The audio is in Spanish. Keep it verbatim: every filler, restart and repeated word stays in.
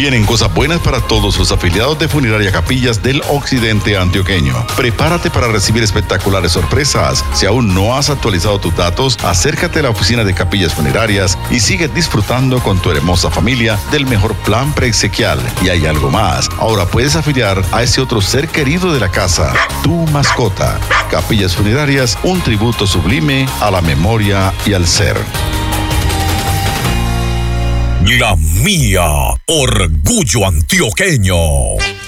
Vienen cosas buenas para todos los afiliados de Funeraria Capillas del Occidente Antioqueño. Prepárate para recibir espectaculares sorpresas. Si aún no has actualizado tus datos, acércate a la oficina de Capillas Funerarias y sigue disfrutando con tu hermosa familia del mejor plan preexequial. Y hay algo más. Ahora puedes afiliar a ese otro ser querido de la casa, tu mascota. Capillas Funerarias, un tributo sublime a la memoria y al ser. La mía, orgullo antioqueño.